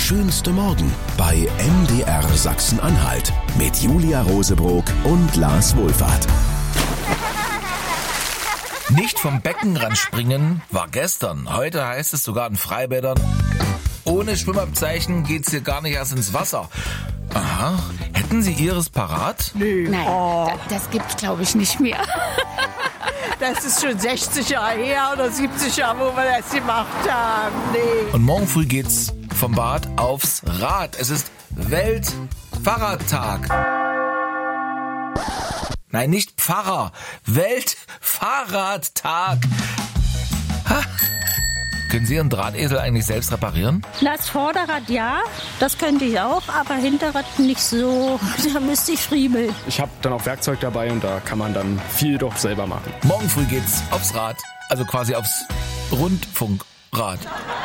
schönste Morgen bei MDR Sachsen-Anhalt mit Julia Rosebrock und Lars Wohlfahrt. Nicht vom Beckenrand springen war gestern. Heute heißt es sogar in Freibädern, ohne Schwimmabzeichen geht's hier gar nicht erst ins Wasser. Aha. Hätten Sie Ihres parat? Nee. Nein, das gibt's, glaube ich, nicht mehr. Das ist schon 60 Jahre her oder 70 Jahre, wo wir das gemacht haben. Nee. Und morgen früh geht's vom Bad aufs Rad. Es ist Weltfahrradtag. Nein, nicht Pfarrer. Weltfahrradtag. Ha. Können Sie Ihren Drahtesel eigentlich selbst reparieren? Das Vorderrad ja, das könnte ich auch, aber Hinterrad nicht so. Da müsste ich friemeln. Ich habe dann auch Werkzeug dabei und da kann man dann viel doch selber machen. Morgen früh geht's aufs Rad, also quasi aufs Rundfunkrad.